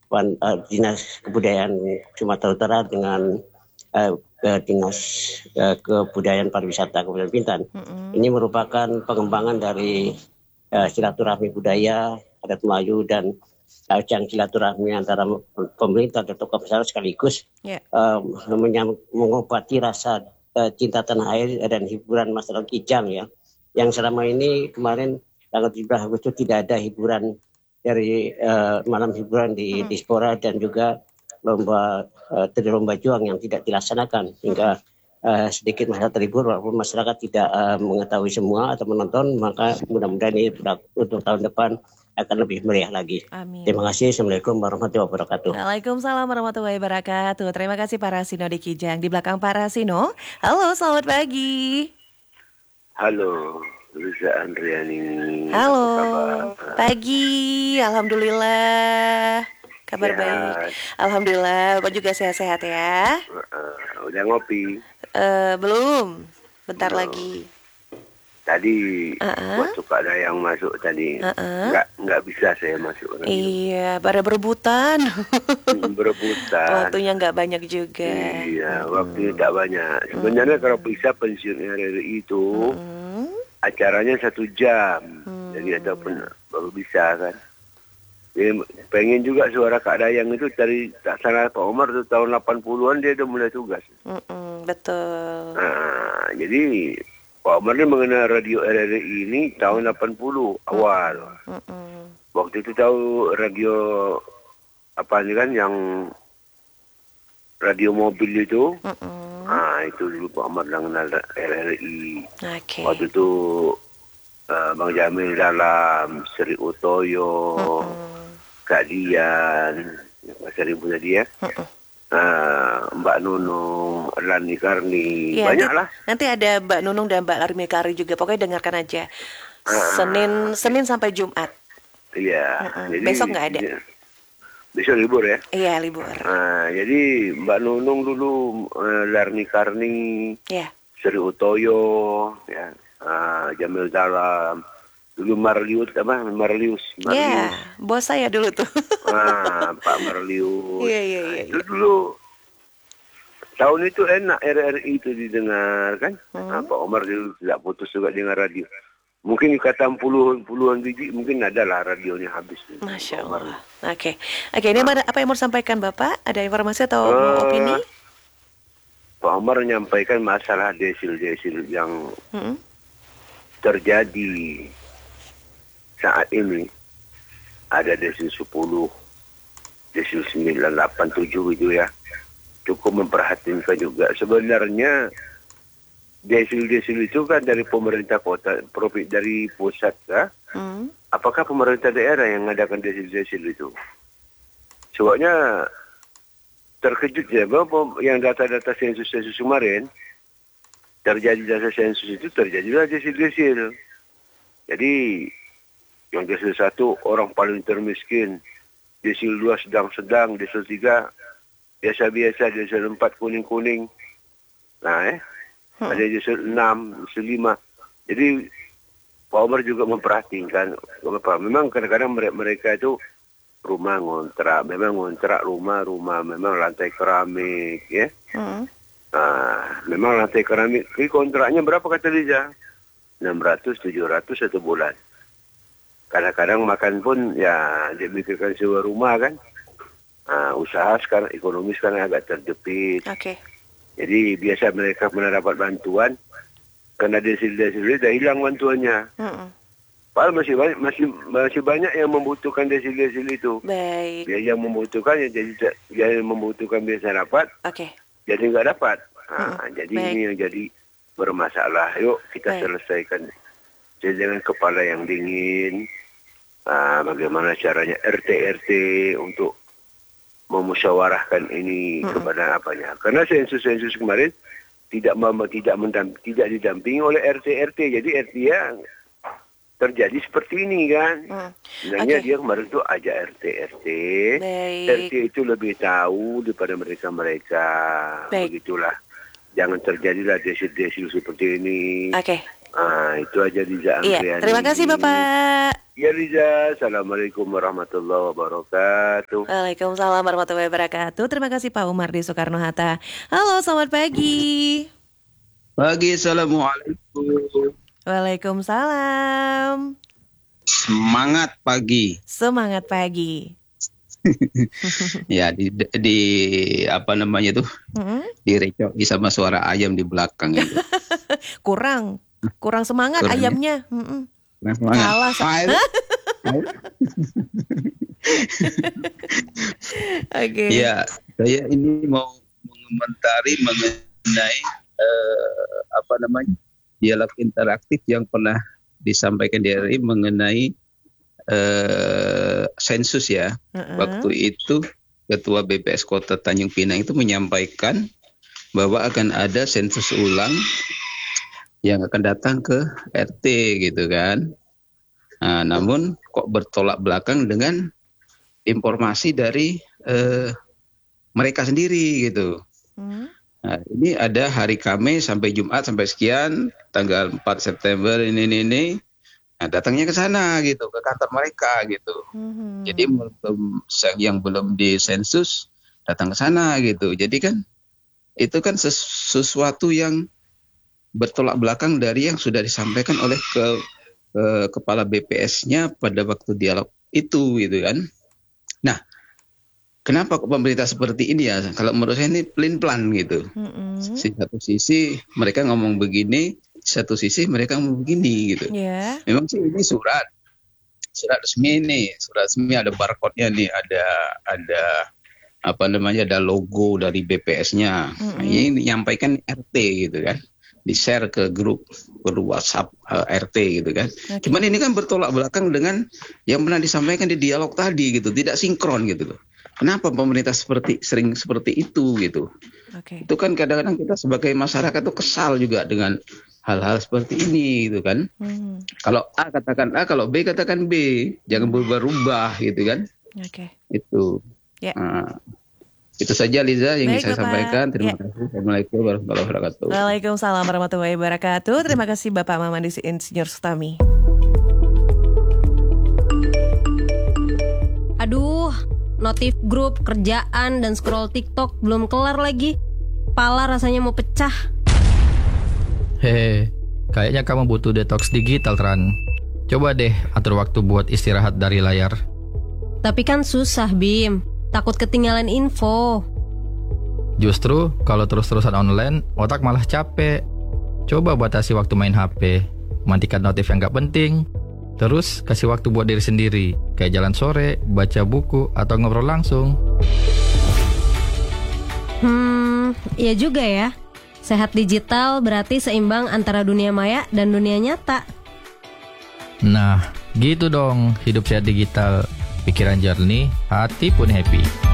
Dinas Kebudayaan Sumatera Utara dengan Dinas Kebudayaan Pariwisata Kabupaten Bintan. Ini merupakan pengembangan dari silaturahmi budaya adat Melayu dan ajang silaturahmi antara pemerintah dan tokoh masyarakat sekaligus mengobati rasa cinta tanah air dan hiburan masyarakat Kijang ya. Yang selama ini kemarin tanggal 17 Agustus tidak ada hiburan dari malam hiburan di Dispora dan juga lomba juang yang tidak dilaksanakan hingga sedikit masyarakat terhibur walaupun masyarakat tidak mengetahui semua atau menonton, maka mudah-mudahan ini untuk tahun depan akan lebih meriah lagi. Amin. Terima kasih. Assalamualaikum warahmatullahi wabarakatuh. Waalaikumsalam warahmatullahi wabarakatuh. Terima kasih Pak Rasino di Kijang. Di belakang Pak Rasino, halo selamat pagi. Halo, Riza Andriani. Halo, pagi. Alhamdulillah. Kabar baik. Alhamdulillah, Bapak juga sehat-sehat ya. Udah ngopi? Belum. Bentar lagi. Tadi waktu Kak Dayang masuk tadi, nggak bisa saya masuk. Iya, pada berebutan. Waktunya nggak banyak juga. Iya, waktunya tak banyak. Sebenarnya kalau bisa pensiun RRI itu acaranya 1 jam, jadi ataupun baru bisa kan. Jadi, pengen juga suara Kak Dayang itu dari tak salah Pak Omar itu tahun 80-an dia udah mulai tugas. Betul. Nah, jadi Pak Omar ini mengenal radio RRI ini tahun 80 awal. Waktu itu tahu radio apa ini kan yang radio mobil itu. Itu dulu Pak Omar mengenal RRI. Waktu itu Bang Jamil Dalam, Sri Utoyo, Kak Dian, Pak Sri punya dia. Mbak Nunung, Lani Karni, ya, banyak lah. Nanti ada Mbak Nunung dan Mbak Lani Karni juga. Pokoknya dengarkan aja. Senin sampai Jumat. Iya. Jadi, besok nggak ada. Besok libur ya? Iya libur. Jadi Mbak Nunung dulu, Lani Karni, Sri Utoyo, ya, Jamil Dalam. Dulu Marlius. Iya, bos saya dulu tuh. Pak Marlius. Iya. Itu dulu tahun itu enak RRI itu didengar kan. Pak Omar dulu tidak putus juga dengar radio. Mungkin dikatakan puluhan biji, mungkin ada lah radionya habis. Masya Allah. Oke, ini apa yang mau disampaikan Bapak? Ada informasi atau opini? Pak Omar menyampaikan masalah desil-desil yang terjadi saat ini. Ada desil 10, desil 9, 8, 7 gitu ya. Cukup memperhatikan juga. Sebenarnya desil-desil itu kan dari pemerintah kota, dari pusat ya. Apakah pemerintah daerah yang mengadakan desil-desil itu? Soalnya terkejut ya, bahwa yang data-data sensus kemarin, terjadi data sensus itu terjadilah desil-desil. Jadi yang desil 1 orang paling termiskin, desil 2 sedang-sedang, desil 3 biasa-biasa, desil 4 kuning-kuning. Nah, ada desil 6, desil 5. Jadi Pak Omar juga memperhatikan, memang kadang-kadang mereka itu rumah ngontrak, memang ngontrak rumah, memang lantai keramik, ya. Memang lantai keramik, kontraknya berapa kata Liza? 600, 700 satu bulan. Kadang-kadang makan pun ya dipikirkan sewa rumah kan. Usaha sekarang ekonomi sekarang agak terjepit. Jadi biasa mereka mendapat bantuan karena desil-desil sudah hilang bantuannya. Padahal masih banyak yang membutuhkan desil-desil itu. Baik. Dia yang membutuhkan yang membutuhkan biasa dapat. Jadi nggak dapat. Jadi ini yang jadi bermasalah. Yuk kita selesaikan. Jadi dengan kepala yang dingin, bagaimana caranya RT untuk memusyawarahkan ini kepada apanya. Karena sensus kemarin tidak didampingi oleh RT. Jadi RT ya terjadi seperti ini kan. Sebenarnya dia kemarin tuh ajak RT. RT itu lebih tahu daripada mereka. Begitulah. Jangan terjadilah desil-desil seperti ini. Itu aja di Terima kasih Bapak. Ya Riza, Assalamualaikum warahmatullahi wabarakatuh. Waalaikumsalam warahmatullahi wabarakatuh. Terima kasih Pak Umar di Soekarno-Hatta. Halo, selamat pagi. Pagi, Assalamualaikum. Waalaikumsalam. Semangat pagi. Semangat pagi. Ya, di apa namanya tuh? Direcoki sama suara ayam di belakang itu. Kurang semangat Kurang, ayamnya. Nah, semangat. Kalah. Oke. Ya, saya ini mau mengomentari mengenai apa namanya dialog interaktif yang pernah disampaikan di RI mengenai sensus ya. Waktu itu Ketua BPS Kota Tanjung Pinang itu menyampaikan bahwa akan ada sensus ulang yang akan datang ke RT gitu kan. Nah, namun kok bertolak belakang dengan informasi dari mereka sendiri gitu. Nah, ini ada hari Kamis sampai Jumat sampai sekian tanggal 4 September ini. Nah, datangnya ke sana gitu, ke kantor mereka gitu. Jadi yang belum disensus datang ke sana gitu. Jadi kan itu kan sesuatu yang bertolak belakang dari yang sudah disampaikan oleh kepala BPS-nya pada waktu dialog itu gitu kan. Nah, kenapa kok pemerintah seperti ini ya? Kalau menurut saya ini pelin-pelan gitu. Di satu sisi mereka ngomong begini, di satu sisi mereka ngomong begini gitu. Yeah. Memang sih ini surat resmi nih, surat resmi ada barcode-nya nih, ada apa namanya, ada logo dari BPS-nya. Nah, ini menyampaikan RT gitu kan. Di-share ke grup WhatsApp RT gitu kan. Okay. Cuman ini kan bertolak belakang dengan yang pernah disampaikan di dialog tadi gitu, tidak sinkron gitu loh. Kenapa pemerintah sering seperti itu gitu? Okay. Itu kan kadang-kadang kita sebagai masyarakat tuh kesal juga dengan hal-hal seperti ini gitu kan. Kalau A katakan A, kalau B katakan B, jangan berubah-ubah gitu kan. Oke. Itu. Yeah. Itu saja Liza yang Baik, bisa saya sampaikan. Terima kasih. Assalamualaikum warahmatullahi wabarakatuh. Waalaikumsalam warahmatullahi wabarakatuh. Terima kasih Bapak Mamandis Insinyur Sutami. Aduh, notif grup, kerjaan, dan scroll TikTok belum kelar lagi. Kepala rasanya mau pecah. Hehe, kayaknya kamu butuh detox digital, Tran. Coba deh atur waktu buat istirahat dari layar. Tapi kan susah, Bim. Takut ketinggalan info. Justru kalau terus-terusan online, otak malah capek. Coba batasi waktu main HP, matikan notif yang gak penting. Terus kasih waktu buat diri sendiri, kayak jalan sore, baca buku, atau ngobrol langsung. Iya juga ya. Sehat digital berarti seimbang antara dunia maya dan dunia nyata. Nah, gitu dong hidup sehat digital. Pikiran jernih, hati pun happy.